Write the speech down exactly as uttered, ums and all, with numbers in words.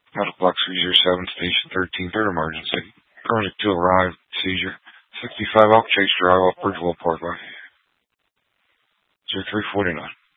Medical box three zero seven, station thirteen, third emergency. Paramedic to arrive, seizure. sixty-five off Chase Drive off Bridgeville Parkway. zero three forty-nine.